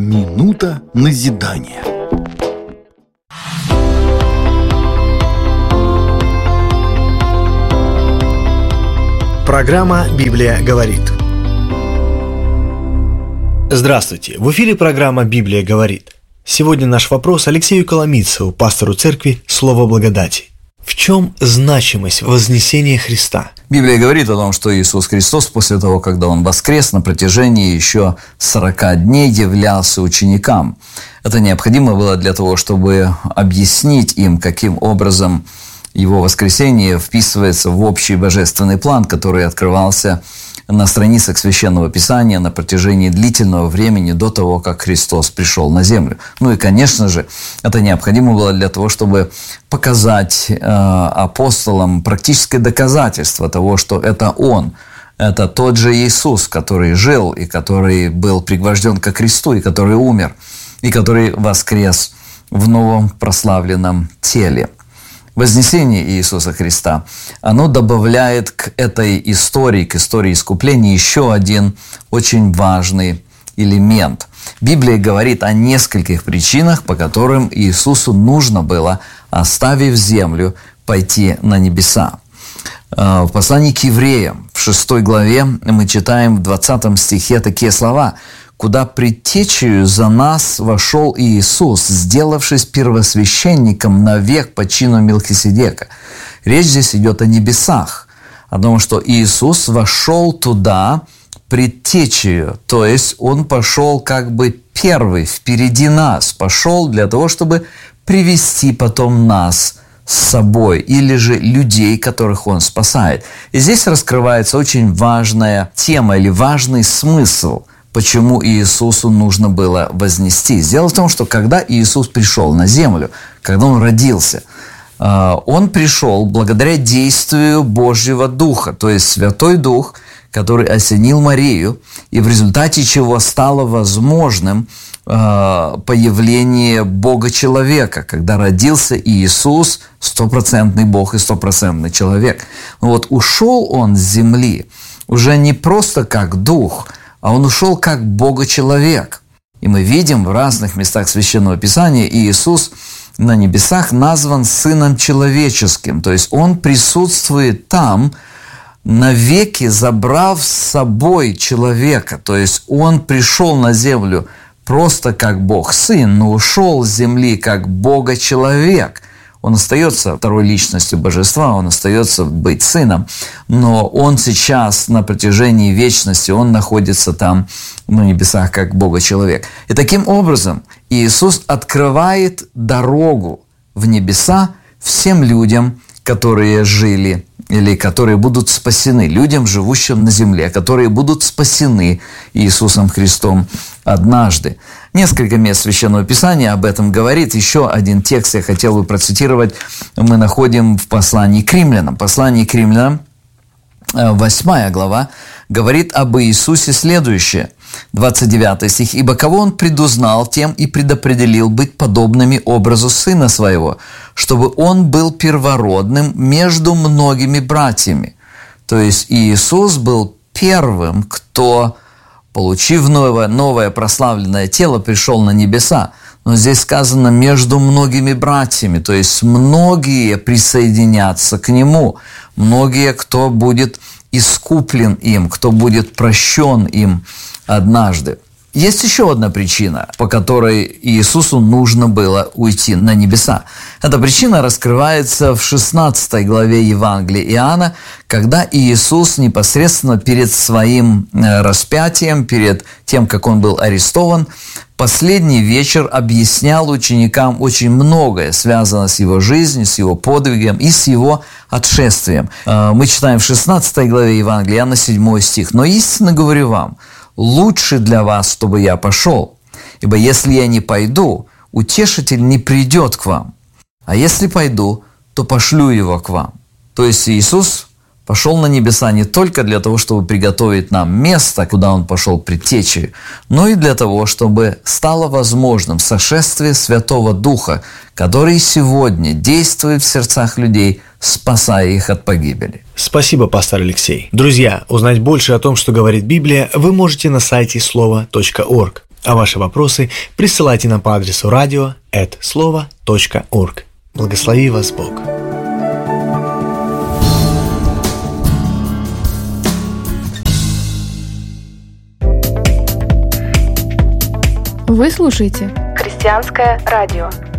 Минута назидания. Программа «Библия говорит». Здравствуйте! В эфире программа «Библия говорит». Сегодня наш вопрос Алексею Коломийцеву, пастору церкви «Слово благодати». В чем значимость вознесения Христа? Библия говорит о том, что Иисус Христос после того, когда Он воскрес, на протяжении еще 40 дней являлся ученикам. Это необходимо было для того, чтобы объяснить им, каким образом Его воскресение вписывается в общий божественный план, который открывался на страницах Священного Писания на протяжении длительного времени до того, как Христос пришел на землю. Ну и, конечно же, это необходимо было для того, чтобы показать апостолам практическое доказательство того, что это Он, это тот же Иисус, который жил и который был пригвожден ко кресту, и который умер, и который воскрес в новом прославленном теле. Вознесение Иисуса Христа, оно добавляет к этой истории, к истории искупления еще один очень важный элемент. Библия говорит о нескольких причинах, по которым Иисусу нужно было, оставив землю, пойти на небеса. В послании к евреям, в 6 главе, мы читаем в 20 стихе такие слова: «Куда предтечею за нас вошел Иисус, сделавшись первосвященником навек по чину Мелхиседека». Речь здесь идет о небесах, о том, что Иисус вошел туда предтечею, то есть Он пошел как бы первый, впереди нас, пошел для того, чтобы привести потом нас с собой, или же людей, которых Он спасает. И здесь раскрывается очень важная тема или важный смысл, почему Иисусу нужно было вознестись. Дело в том, что когда Иисус пришел на землю, когда Он родился, Он пришел благодаря действию Божьего Духа, то есть Святой Дух, который осенил Марию, и в результате чего стало возможным появление Бога-человека, когда родился Иисус, стопроцентный Бог и стопроцентный человек. Но вот ушел Он с земли уже не просто как Дух, а Он ушел как Бога-человек. И мы видим в разных местах Священного Писания Иисус на небесах назван Сыном Человеческим. То есть Он присутствует там, навеки забрав с собой человека. То есть Он пришел на землю просто как Бог-Сын, но ушел с земли как Бога-человек. Он остается второй личностью Божества, Он остается быть Сыном, но Он сейчас на протяжении вечности, Он находится там на небесах как Бога-человек. И таким образом Иисус открывает дорогу в небеса всем людям, которые жили или которые будут спасены, людям, живущим на земле, которые будут спасены Иисусом Христом однажды. Несколько мест Священного Писания об этом говорит. Еще один текст я хотел бы процитировать. Мы находим в послании к римлянам. Послание к римлянам, 8 глава, говорит об Иисусе следующее. 29 стих. «Ибо кого Он предузнал, тем и предопределил быть подобными образу Сына Своего, чтобы Он был первородным между многими братьями». То есть Иисус был первым, кто, получив новое прославленное тело, пришел на небеса. Но здесь сказано «между многими братьями», то есть многие присоединятся к Нему, многие, кто будет искуплен им, кто будет прощен им однажды. Есть еще одна причина, по которой Иисусу нужно было уйти на небеса. Эта причина раскрывается в 16 главе Евангелия Иоанна, когда Иисус непосредственно перед своим распятием, перед тем, как Он был арестован, последний вечер объяснял ученикам очень многое, связанное с Его жизнью, с Его подвигом и с Его отшествием. Мы читаем в 16 главе Евангелия Иоанна 7 стих. «Но истинно говорю вам, лучше для вас, чтобы я пошел, ибо если я не пойду, утешитель не придет к вам, а если пойду, то пошлю его к вам». То есть Иисус пошел на небеса не только для того, чтобы приготовить нам место, куда Он пошел предтечей, но и для того, чтобы стало возможным сошествие Святого Духа, который сегодня действует в сердцах людей, спасая их от погибели. Спасибо, пастор Алексей. Друзья, узнать больше о том, что говорит Библия, вы можете на сайте slova.org. А ваши вопросы присылайте нам по адресу radio@slovo.org. Благослови вас Бог. Вы слушаете «Христианское радио».